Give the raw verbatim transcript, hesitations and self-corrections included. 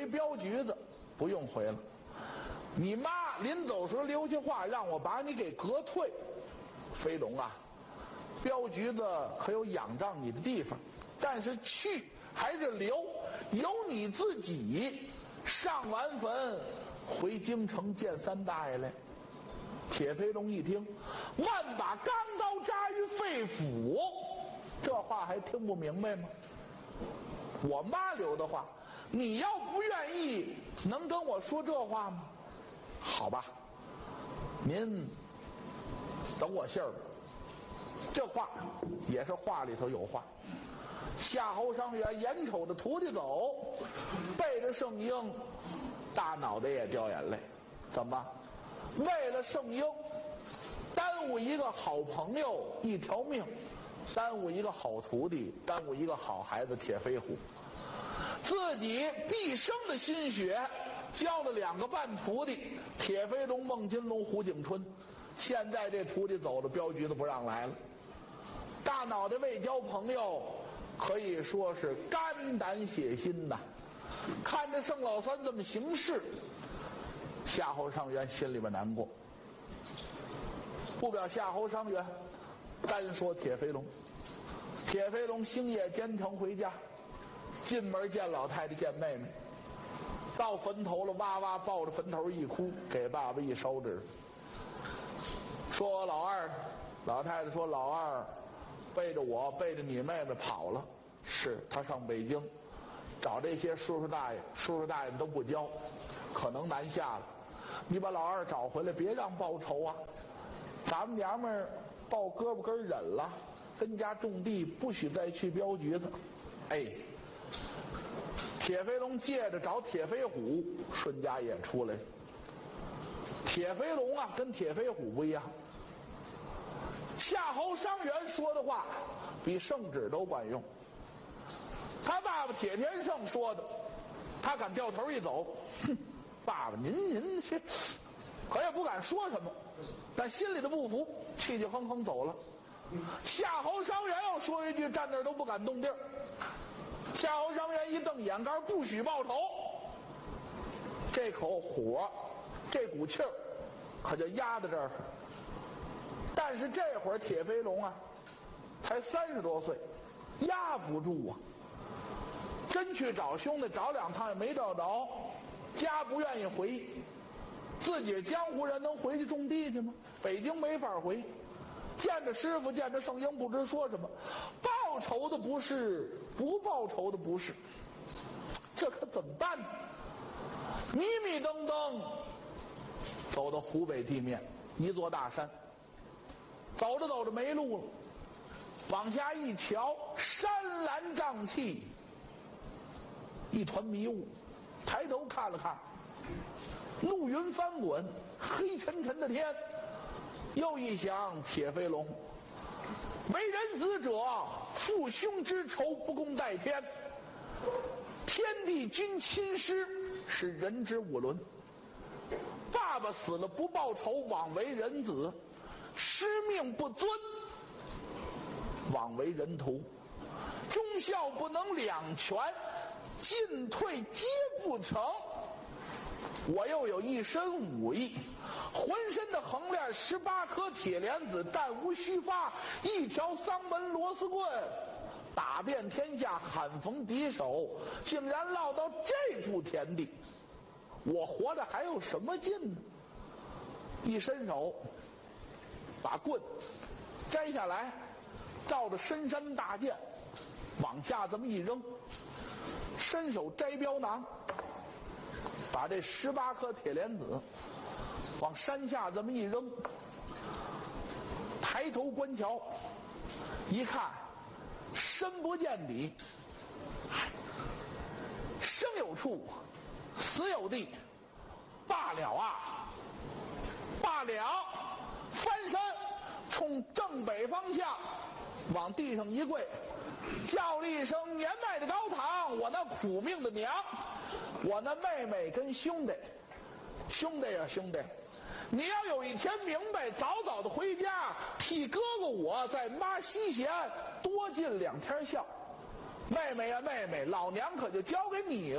镖局子，不用回了。你妈临走时留下话，让我把你给革退。飞龙啊，镖局子可有仰仗你的地方，但是去还是留，由你自己上完坟回京城见三大爷来。铁飞龙一听，万把钢刀扎于肺腑，这话还听不明白吗？我妈留的话，你要不愿意，能跟我说这话吗？好吧，您等我信儿吧。这话也是话里头有话。夏侯尚远眼瞅着徒弟走，背着圣婴，大脑袋也掉眼泪。怎么？为了圣婴，耽误一个好朋友一条命，耽误一个好徒弟，耽误一个好孩子铁飞虎。自己毕生的心血教了两个半徒弟，铁飞龙、孟金龙、胡景春。现在这徒弟走了，镖局子不让来了。大脑袋为交朋友，可以说是肝胆血心呐。看着圣老三这么行事，夏侯尚远心里边难过。不表夏侯尚远，单说铁飞龙。铁飞龙星夜兼程回家，进门见老太太，见妹妹，到坟头了，哇哇抱着坟头一哭，给爸爸一烧纸。说老二，老太太说老二背着我背着你妹妹跑了，是他上北京找这些叔叔大爷，叔叔大爷都不教，可能南下了。你把老二找回来，别让报仇啊！咱们娘们儿抱胳膊根忍了，跟家种地，不许再去镖局子。哎，铁飞龙借着找铁飞虎，顺家也出来了。铁飞龙啊，跟铁飞虎不一样。夏侯尚远说的话比圣旨都管用。他爸爸铁天圣说的，他敢掉头一走，哼，爸爸您您这，可也不敢说什么，但心里的不服，气气哼哼走了。夏侯尚远要说一句，站那儿都不敢动地儿。夏侯尚远一瞪眼杆，不许报仇。这口火，这股气儿，可就压在这儿。但是这会儿铁飞龙啊，才三十多岁，压不住啊。真去找兄弟，找两趟也没找着，家不愿意回。自己江湖人能回去种地去吗？北京没法回。见着师傅，见着圣婴，不知说什么。报仇的不是，不报仇的不是，这可怎么办呢？迷迷瞪瞪走到湖北地面，一座大山。走着走着没路了，往下一瞧，山岚瘴气，一团迷雾。抬头看了看，怒云翻滚，黑沉沉的天。又一想，铁飞龙，为人子者，父兄之仇不共戴天。天地君亲师，是人之五伦。爸爸死了不报仇，枉为人子；师命不遵，枉为人徒。忠孝不能两全，进退皆不成。我又有一身武艺，浑身的横链十八颗铁莲子，弹无虚发，一条丧门螺丝棍，打遍天下，罕逢敌手，竟然落到这步田地，我活着还有什么劲呢？一伸手，把棍摘下来，照着深山大剑往下这么一扔，伸手摘镖囊，把这十八颗铁莲子往山下这么一扔，抬头观瞧，一看深不见底，生有处，死有地，罢了啊，罢了！翻身冲正北方向往地上一跪，叫了一声：“年迈的高堂，我那苦命的娘，我那妹妹跟兄弟，兄弟呀、啊、兄弟，你要有一天明白，早早的回家，替哥哥我在妈膝前多尽两天孝。妹妹呀、啊、妹妹，老娘可就交给你了。”